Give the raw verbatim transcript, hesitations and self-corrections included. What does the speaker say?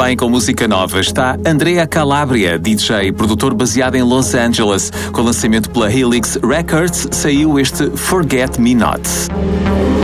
também com música nova está Andrea Calabria, D J e produtor baseado em Los Angeles. Com lançamento pela Helix Records, saiu este Forget Me Not.